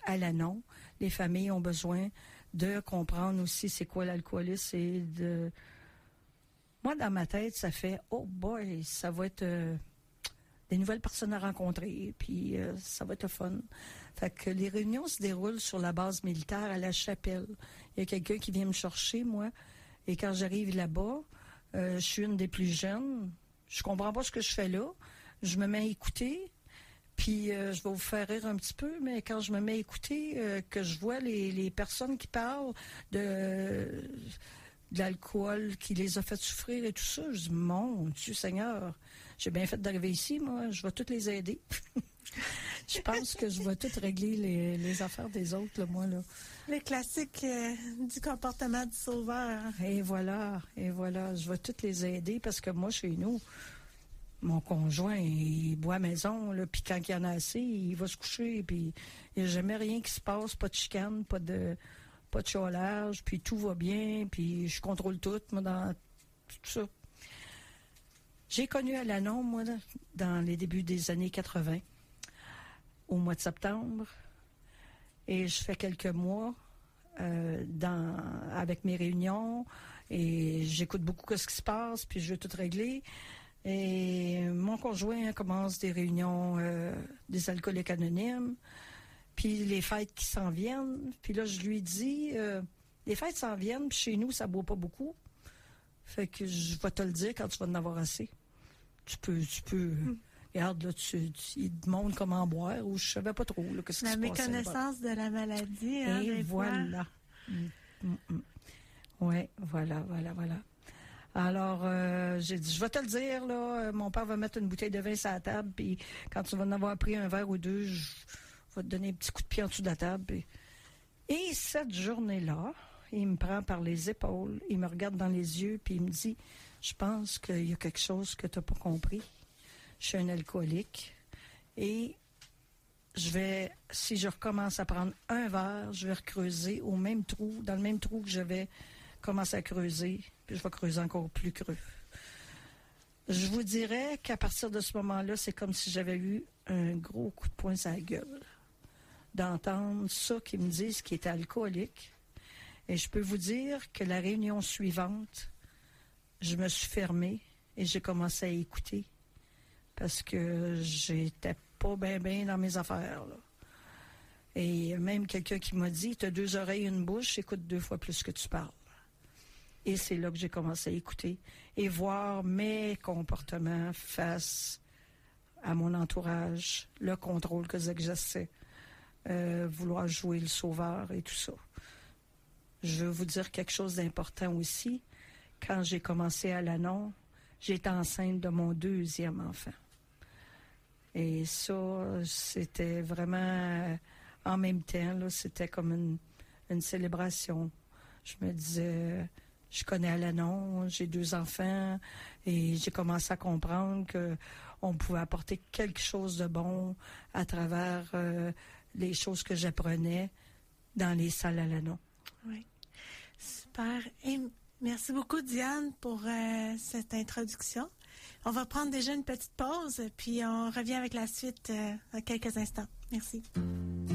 Al-Anon, les familles ont besoin de comprendre aussi c'est quoi l'alcoolisme et de... Moi, dans ma tête, ça fait « Oh boy, ça va être des nouvelles personnes à rencontrer, puis ça va être fun. » Fait que les réunions se déroulent sur la base militaire à La Chapelle. Il y a quelqu'un qui vient me chercher, moi, et quand j'arrive là-bas, je suis une des plus jeunes. Je comprends pas ce que je fais là. Je me mets à écouter, puis je vais vous faire rire un petit peu, mais quand je me mets à écouter, que je vois les personnes qui parlent de l'alcool qui les a fait souffrir et tout ça, je dis, mon Dieu Seigneur, j'ai bien fait d'arriver ici, moi, je vais toutes les aider. Je pense que je vais tout régler les affaires des autres, là, moi, là. Les classiques du comportement du sauveur. Et voilà, je vais toutes les aider parce que moi, chez nous, mon conjoint, il boit à la maison, là, puis quand il y en a assez, il va se coucher, puis il n'y a jamais rien qui se passe, pas de chicane, pas de chiolage, puis tout va bien, puis je contrôle tout, moi, dans tout ça. J'ai connu Al-Anon, moi, dans les débuts des années 80, au mois de septembre, et je fais quelques mois avec mes réunions, et j'écoute beaucoup ce qui se passe, puis je veux tout régler. Et mon conjoint commence des réunions des alcooliques anonymes, puis les fêtes qui s'en viennent. Puis là, je lui dis, les fêtes s'en viennent, puis chez nous, ça boit pas beaucoup. Fait que je vais te le dire quand tu vas en avoir assez. Tu peux. Regarde, là, il te montre comment boire, ou je savais pas trop, là, qu'est-ce qui se passait. La méconnaissance de la maladie, hein, et voilà. Oui, voilà. Alors, j'ai dit, je vais te le dire, là, mon père va mettre une bouteille de vin sur la table, puis quand tu vas en avoir pris un verre ou deux, je vais te donner un petit coup de pied en dessous de la table. Et cette journée-là, il me prend par les épaules, il me regarde dans les yeux, puis il me dit, je pense qu'il y a quelque chose que tu n'as pas compris. Je suis un alcoolique, et si je recommence à prendre un verre, je vais recreuser dans le même trou que j'avais commencé à creuser, puis je vais creuser encore plus creux. Je vous dirais qu'à partir de ce moment-là, c'est comme si j'avais eu un gros coup de poing sur la gueule. D'entendre ça qu'ils me disent qu'il était alcoolique. Et je peux vous dire que la réunion suivante, je me suis fermée et j'ai commencé à écouter parce que j'étais pas bien dans mes affaires, là. Et même quelqu'un qui m'a dit, t'as 2 oreilles, une bouche, écoute 2 fois plus que tu parles. Et c'est là que j'ai commencé à écouter et voir mes comportements face à mon entourage, le contrôle que j'exerçais, vouloir jouer le sauveur et tout ça. Je veux vous dire quelque chose d'important aussi. Quand j'ai commencé à Al-Anon, j'étais enceinte de mon 2e enfant. Et ça, c'était vraiment en même temps, là, c'était comme une célébration. Je me disais, je connais Al-Anon, j'ai 2 enfants, et j'ai commencé à comprendre qu'on pouvait apporter quelque chose de bon à travers les choses que j'apprenais dans les salles Al-Anon. Oui, super. Et merci beaucoup, Diane, pour cette introduction. On va prendre déjà une petite pause, puis on revient avec la suite dans quelques instants. Merci.